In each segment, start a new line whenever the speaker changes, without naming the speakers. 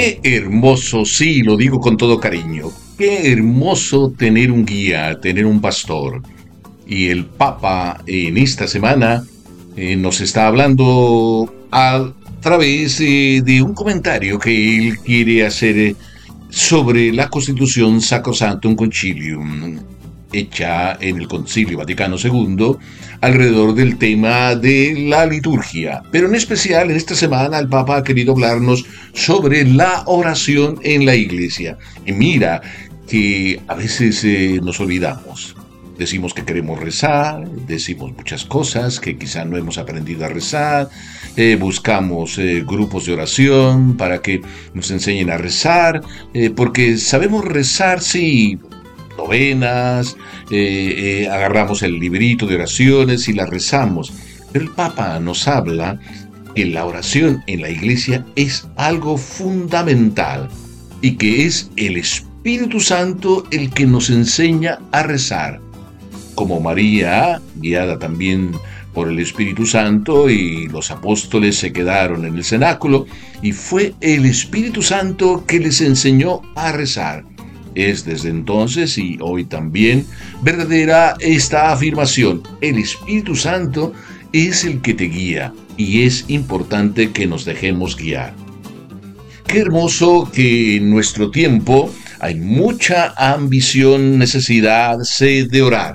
Qué hermoso, sí, lo digo con todo cariño, qué hermoso tener un guía, tener un pastor. Y el Papa en esta semana nos está hablando a través de un comentario que él quiere hacer sobre la Constitución Sacrosanctum Concilium, hecha en el Concilio Vaticano II, alrededor del tema de la liturgia. Pero en especial en esta semana el Papa ha querido hablarnos sobre la oración en la iglesia. Y mira que a veces nos olvidamos. Decimos que queremos rezar, decimos muchas cosas que quizá no hemos aprendido a rezar, buscamos grupos de oración para que nos enseñen a rezar, porque sabemos rezar, sí, novenas, agarramos el librito de oraciones y las rezamos. Pero el Papa nos habla que la oración en la iglesia es algo fundamental y que es el Espíritu Santo el que nos enseña a rezar. Como María, guiada también por el Espíritu Santo, y los apóstoles se quedaron en el cenáculo, y fue el Espíritu Santo que les enseñó a rezar. Es desde entonces y hoy también verdadera esta afirmación: el Espíritu Santo es el que te guía, y es importante que nos dejemos guiar. Qué hermoso que en nuestro tiempo hay mucha ambición, necesidad, sed de orar.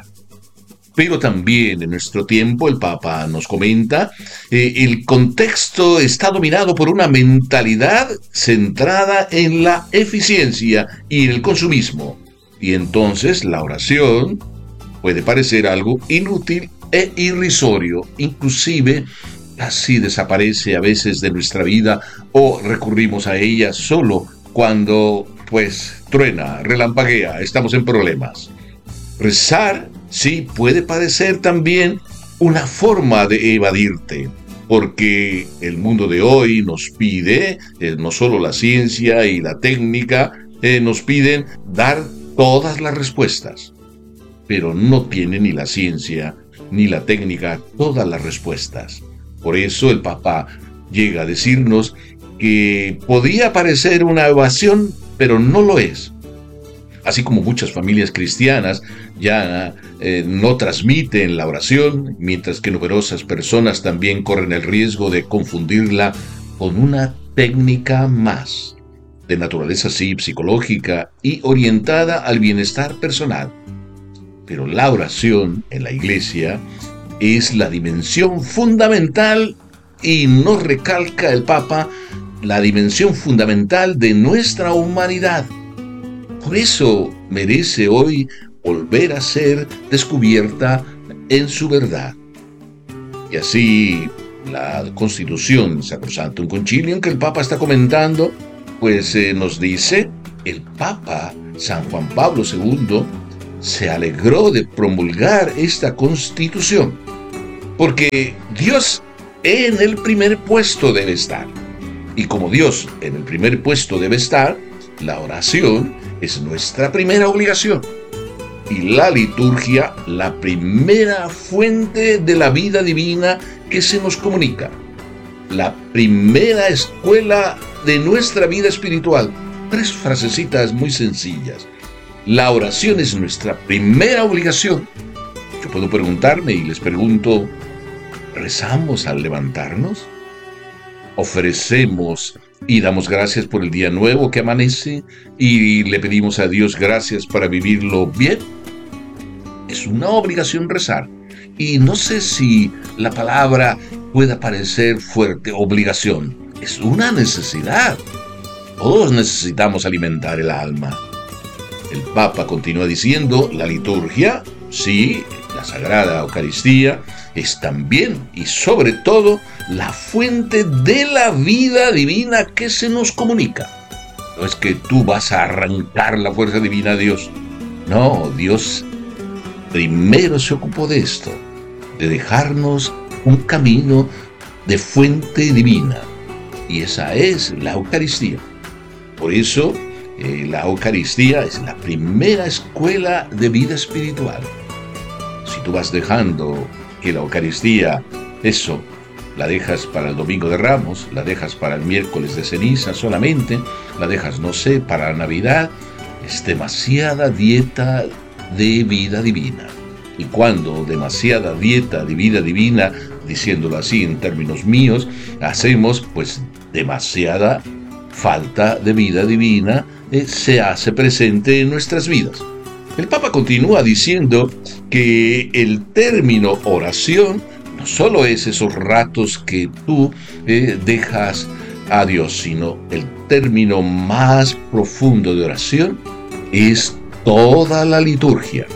Pero también en nuestro tiempo, el Papa nos comenta, el contexto está dominado por una mentalidad centrada en la eficiencia y en el consumismo. Y entonces la oración puede parecer algo inútil e irrisorio, inclusive casi desaparece a veces de nuestra vida o recurrimos a ella solo cuando, truena, relampaguea, estamos en problemas. Rezar, sí, puede parecer también una forma de evadirte, porque el mundo de hoy nos pide, no solo la ciencia y la técnica, nos piden dar todas las respuestas, pero no tiene ni la ciencia ni la técnica todas las respuestas. Por eso el Papa llega a decirnos que podía parecer una evasión, pero no lo es. Así como muchas familias cristianas ya no transmiten la oración, mientras que numerosas personas también corren el riesgo de confundirla con una técnica más, de naturaleza sí psicológica y orientada al bienestar personal. Pero la oración en la iglesia es la dimensión fundamental, y nos recalca el Papa, la dimensión fundamental de nuestra humanidad. Por eso merece hoy volver a ser descubierta en su verdad. Y así la Constitución Sacrosanctum Concilium que el Papa está comentando, nos dice: el Papa San Juan Pablo II se alegró de promulgar esta Constitución, porque Dios en el primer puesto debe estar. Y como Dios en el primer puesto debe estar, la oración es nuestra primera obligación. Y la liturgia, la primera fuente de la vida divina que se nos comunica. La primera escuela de nuestra vida espiritual. 3 frasecitas muy sencillas. La oración es nuestra primera obligación. Yo puedo preguntarme y les pregunto: ¿rezamos al levantarnos? ¿Ofrecemos y damos gracias por el día nuevo que amanece y le pedimos a Dios gracias para vivirlo bien? Es una obligación rezar. Y no sé si la palabra pueda parecer fuerte, obligación. Es una necesidad. Todos necesitamos alimentar el alma. El Papa continúa diciendo: la liturgia, sí, la Sagrada Eucaristía, es también y sobre todo la fuente de la vida divina que se nos comunica. No es que tú vas a arrancar la fuerza divina a Dios. No, Dios primero se ocupó de esto, de dejarnos un camino de fuente divina. Y esa es la Eucaristía. Por eso, la Eucaristía es la primera escuela de vida espiritual. Si tú vas dejando que la Eucaristía, la dejas para el Domingo de Ramos, la dejas para el miércoles de ceniza solamente, la dejas, no sé, para la Navidad. Es demasiada dieta de vida divina. Y cuando demasiada dieta de vida divina, diciéndolo así en términos míos, hacemos pues demasiada falta de vida divina, se hace presente en nuestras vidas. El Papa continúa diciendo que el término oración no solo es esos ratos que tú dejas a Dios, sino el término más profundo de oración es toda la liturgia.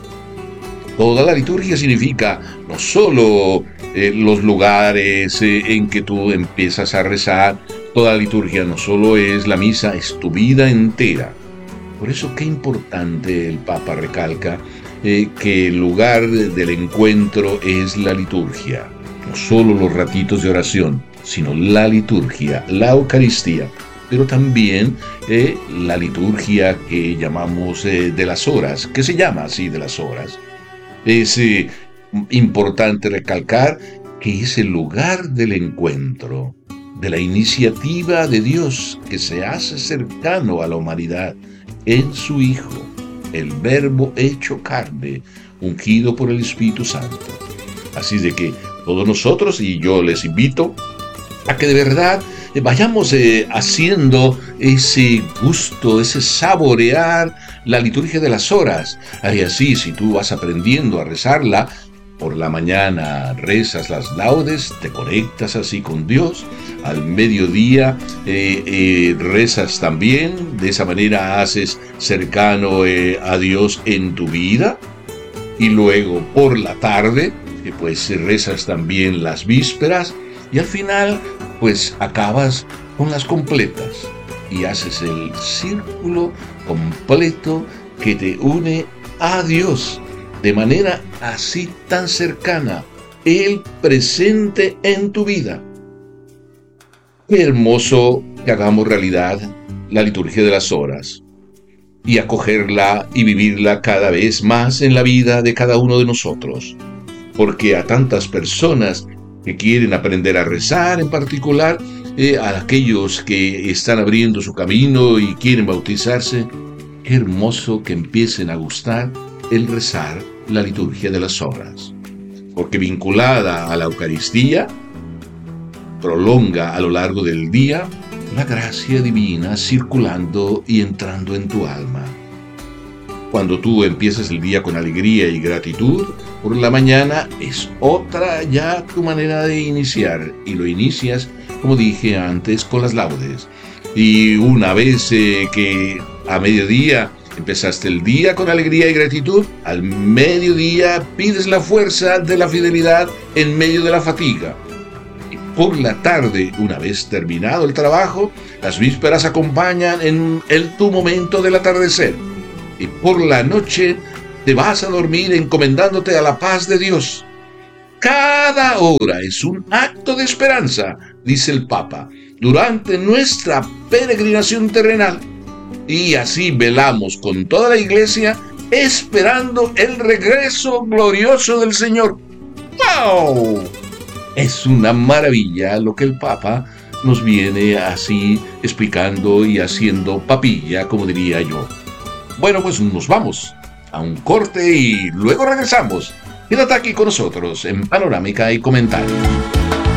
Toda la liturgia significa no solo los lugares en que tú empiezas a rezar. Toda la liturgia no solo es la misa, es tu vida entera. Por eso qué importante el Papa recalca que el lugar del encuentro es la liturgia. No solo los ratitos de oración, sino la liturgia, la Eucaristía. Pero también la liturgia que llamamos de las horas, que se llama así de las horas. Es importante recalcar que es el lugar del encuentro, de la iniciativa de Dios que se hace cercano a la humanidad en su Hijo, el Verbo hecho carne, ungido por el Espíritu Santo. Así de que todos nosotros, y yo les invito a que de verdad vayamos haciendo ese gusto, ese saborear la liturgia de las horas. Y así, si tú vas aprendiendo a rezarla, por la mañana rezas las laudes, te conectas así con Dios. Al mediodía rezas también, de esa manera haces cercano a Dios en tu vida. Y luego por la tarde, pues rezas también las vísperas. Y al final, pues acabas con las completas y haces el círculo completo que te une a Dios de manera así tan cercana, Él presente en tu vida. Qué hermoso que hagamos realidad la liturgia de las horas y acogerla y vivirla cada vez más en la vida de cada uno de nosotros, porque a tantas personas que quieren aprender a rezar, en particular a aquellos que están abriendo su camino y quieren bautizarse, qué hermoso que empiecen a gustar el rezar la liturgia de las horas, porque vinculada a la Eucaristía, prolonga a lo largo del día la gracia divina circulando y entrando en tu alma. Cuando tú empiezas el día con alegría y gratitud, por la mañana es otra ya tu manera de iniciar, y lo inicias, como dije antes, con las laudes. Y una vez que a mediodía empezaste el día con alegría y gratitud, al mediodía pides la fuerza de la fidelidad en medio de la fatiga. Y por la tarde, una vez terminado el trabajo, las vísperas acompañan en tu momento del atardecer. Y por la noche te vas a dormir encomendándote a la paz de Dios. Cada hora es un acto de esperanza, dice el Papa, durante nuestra peregrinación terrenal. Y así velamos con toda la Iglesia esperando el regreso glorioso del Señor. ¡Wow! Es una maravilla lo que el Papa nos viene así explicando y haciendo papilla, como diría yo. Bueno, pues nos vamos a un corte y luego regresamos. Quédate aquí con nosotros en Panorámica y Comentario.